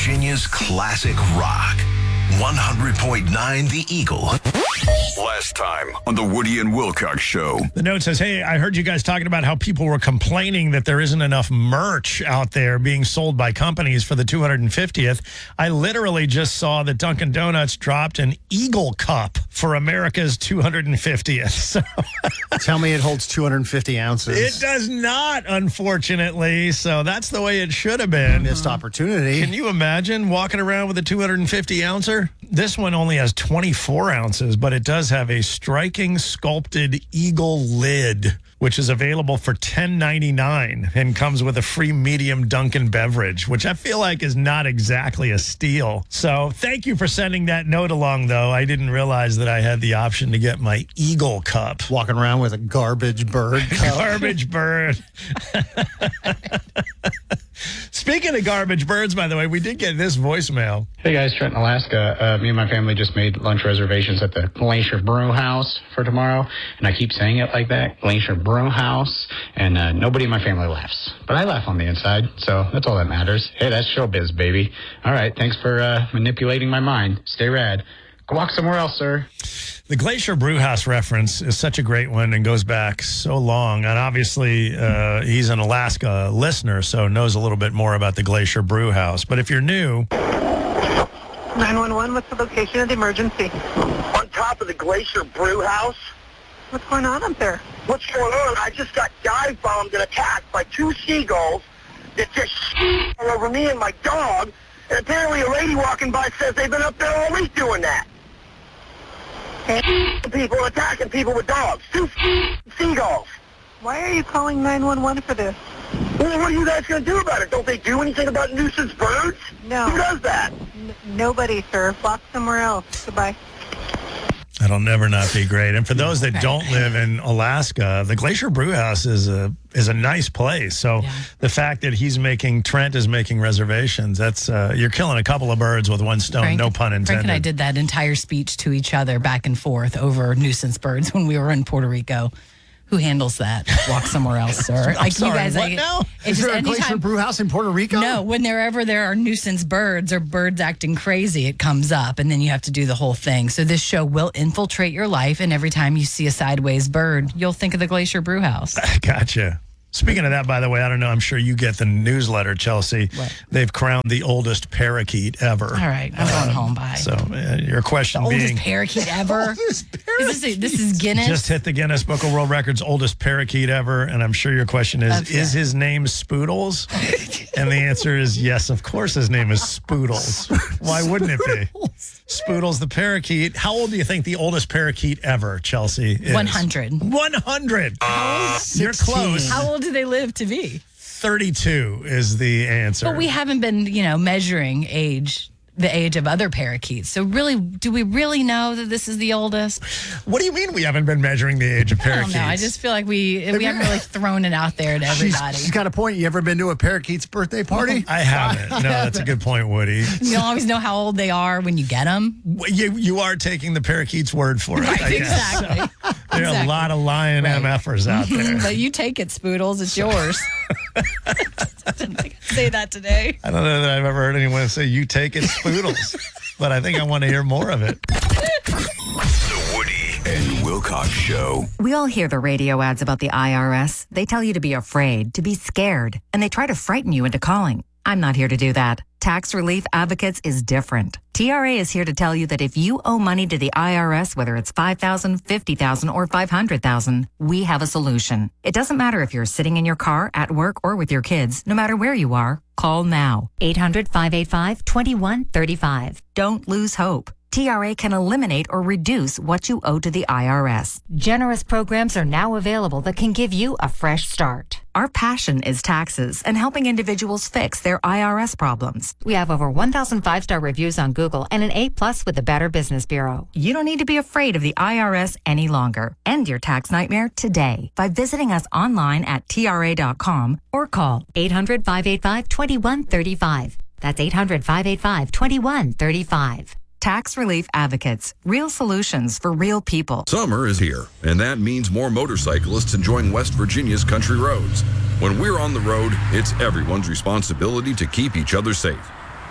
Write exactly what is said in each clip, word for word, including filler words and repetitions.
Virginia's classic rock. one hundred point nine The Eagle. Last time on the Woody and Wilcox Show. The note says, hey, I heard you guys talking about how people were complaining that there isn't enough merch out there being sold by companies for the two hundred fiftieth. I literally just saw that Dunkin' Donuts dropped an Eagle Cup for America's two hundred fiftieth. So tell me it holds two hundred fifty ounces. It does not, unfortunately. So that's the way it should have been. Missed opportunity. Can you imagine walking around with a two hundred fifty ouncer? This one only has twenty-four ounces, but it does have a striking sculpted eagle lid, which is available for ten ninety-nine and comes with a free medium Dunkin' beverage, which I feel like is not exactly a steal. So thank you for sending that note along, though. I didn't realize that I had the option to get my Eagle Cup. Walking around with a garbage bird cup. Garbage bird. Speaking of garbage birds, by the way, we did get this voicemail. Hey guys, Trenton, Alaska. Uh, me and my family just made lunch reservations at the Glacier Brew House for tomorrow, and I keep saying it like that, Glacier Brew House, and uh, nobody in my family laughs. But I laugh on the inside, so that's all that matters. Hey, that's showbiz, baby. All right, thanks for uh, manipulating my mind. Stay rad. Go walk somewhere else, sir. The Glacier Brewhouse reference is such a great one and goes back so long. And obviously, uh, he's an Alaska listener, so knows a little bit more about the Glacier Brewhouse. But if you're new... nine one one, what's the location of the emergency? On top of the Glacier Brewhouse. What's going on up there? What's going on? I just got dive bombed and attacked by two seagulls that just all over me and my dog. And apparently a lady walking by says they've been up there all week doing that. People attacking people with dogs. Two seagulls. Why are you calling nine one one for this? Well, what are you guys going to do about it? Don't they do anything about nuisance birds? No. Who does that? N- nobody, sir. Walk somewhere else. Goodbye. That'll never not be great. And for those that don't live in Alaska, the Glacier Brewhouse is a is a nice place. So yeah. The fact that he's making, Trent is making reservations, that's uh, you're killing a couple of birds with one stone, Frank, no pun intended. Frank and I did that entire speech to each other back and forth over nuisance birds when we were in Puerto Rico. Who handles that? Walk somewhere else, sir. I'm like sorry, you guys, what like, now? Is there a Glacier Brewhouse in Puerto Rico? No, whenever there are nuisance birds or birds acting crazy, it comes up, and then you have to do the whole thing. So this show will infiltrate your life, and every time you see a sideways bird, you'll think of the Glacier Brewhouse. Gotcha. Speaking of that, by the way, I don't know, I'm sure you get the newsletter, Chelsea. What? They've crowned the oldest parakeet ever. All right, I'm going um, home. Bye. So uh, your question the being... oldest parakeet ever? Oldest parakeet. Is this, a, this is Guinness? Just hit the Guinness Book of World Records, oldest parakeet ever, and I'm sure your question is, Okay. is his name Spoodles? And the answer is yes, of course his name is Spoodles. Why wouldn't it be? Spoodles the parakeet. How old do you think the oldest parakeet ever, Chelsea, is? one hundred. one hundred. Uh, You're close. How old do they live to be? thirty-two is the answer. But we haven't been, you know, measuring age, the age of other parakeets. So really, do we really know that this is the oldest? What do you mean we haven't been measuring the age of I parakeets? don't know. I just feel like we we haven't really thrown it out there to everybody. She's, she's got a point. You ever been to a parakeet's birthday party? I haven't. No, that's a good point, Woody. You don't always know how old they are when you get them. You, you are taking the parakeit's word for it, Right, I guess. exactly. So, there are Exactly. a lot of lying Right. MFers out there. But you take it, Spoodles. It's yours. I didn't think I'd say that today. I don't know that I've ever heard anyone say, you take it, Spoodles. But I think I want to hear more of it. The Woody and Wilcox Show. We all hear the radio ads about the I R S. They tell you to be afraid, to be scared, and they try to frighten you into calling. I'm not here to do that. Tax Relief Advocates is different. T R A is here to tell you that if you owe money to the I R S, whether it's five thousand dollars, fifty thousand dollars, or five hundred thousand dollars, we have a solution. It doesn't matter if you're sitting in your car, at work, or with your kids. No matter where you are, call now. eight hundred, five eight five, two one three five. Don't lose hope. T R A can eliminate or reduce what you owe to the I R S. Generous programs are now available that can give you a fresh start. Our passion is taxes and helping individuals fix their I R S problems. We have over one thousand five-star reviews on Google and an A plus with the Better Business Bureau. You don't need to be afraid of the I R S any longer. End your tax nightmare today by visiting us online at T R A dot com or call eight hundred, five eight five, two one three five. That's eight hundred, five eight five, two one three five. Tax Relief Advocates. Real solutions for real people. Summer is here, and that means more motorcyclists enjoying West Virginia's country roads. When we're on the road, it's everyone's responsibility to keep each other safe.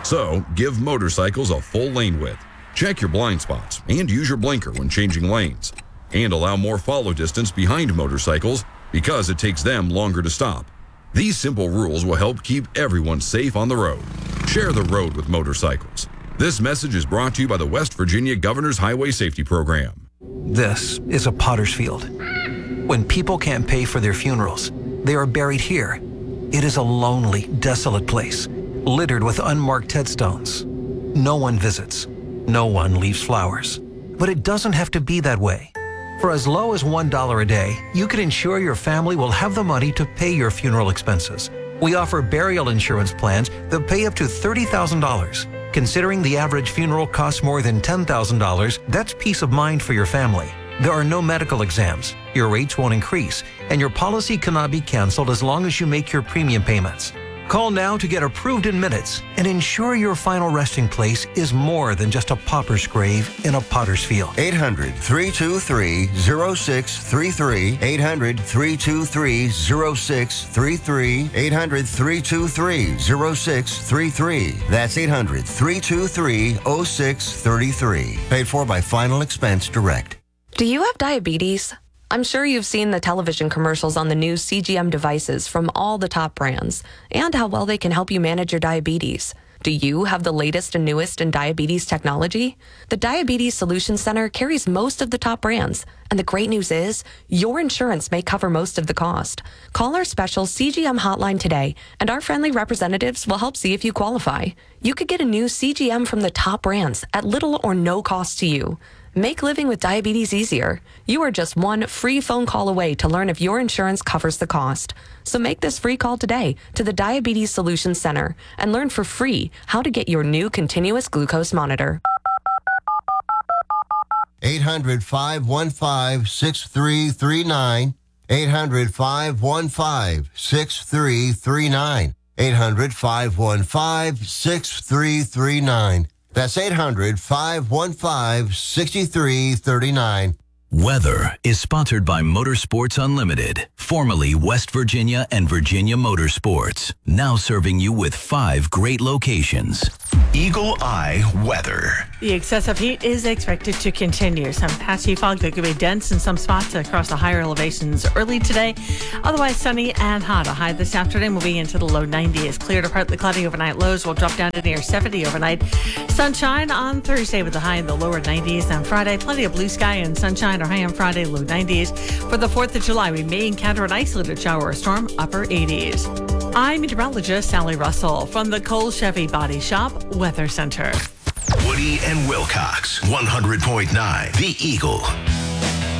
So, give motorcycles a full lane width. Check your blind spots and use your blinker when changing lanes. And allow more follow distance behind motorcycles because it takes them longer to stop. These simple rules will help keep everyone safe on the road. Share the road with motorcycles. This message is brought to you by the West Virginia Governor's Highway Safety Program. This is a potter's field. When people can't pay for their funerals, they are buried here. It is a lonely, desolate place, littered with unmarked headstones. No one visits. No one leaves flowers. But it doesn't have to be that way. For as low as one dollar a day, you can ensure your family will have the money to pay your funeral expenses. We offer burial insurance plans that pay up to thirty thousand dollars. Considering the average funeral costs more than ten thousand dollars, that's peace of mind for your family. There are no medical exams, your rates won't increase, and your policy cannot be canceled as long as you make your premium payments. Call now to get approved in minutes and ensure your final resting place is more than just a pauper's grave in a potter's field. eight hundred, three two three, zero six three three. eight hundred, three two three, zero six three three. eight hundred, three two three, zero six three three. That's eight hundred, three two three, zero six three three. Paid for by Final Expense Direct. Do you have diabetes? I'm sure you've seen the television commercials on the new C G M devices from all the top brands and how well they can help you manage your diabetes. Do you have the latest and newest in diabetes technology? The Diabetes Solutions Center carries most of the top brands. And the great news is, your insurance may cover most of the cost. Call our special C G M hotline today, and our friendly representatives will help see if you qualify. You could get a new C G M from the top brands at little or no cost to you. Make living with diabetes easier. You are just one free phone call away to learn if your insurance covers the cost. So make this free call today to the Diabetes Solutions Center and learn for free how to get your new continuous glucose monitor. eight hundred, five one five, six three three nine. eight hundred, five one five, six three three nine. eight hundred, five one five, six three three nine. That's eight hundred, five one five, six three three nine. Weather is sponsored by Motorsports Unlimited, formerly West Virginia and Virginia Motorsports, now serving you with five great locations. Eagle Eye weather. The excessive heat is expected to continue. Some patchy fog that could be dense in some spots across the higher elevations early today. Otherwise sunny and hot. A high this afternoon will be into the low nineties. Clear to partly cloudy overnight. Lows will drop down to near seventy overnight. Sunshine on Thursday with a high in the lower nineties. On Friday, plenty of blue sky and sunshine. Our high on Friday, low nineties. For the fourth of July, we may encounter an isolated shower or storm, upper eighties. I'm meteorologist Sally Russell from the Cole Chevy Body Shop Weather Center. Woody and Wilcox, one hundred point nine The Eagle.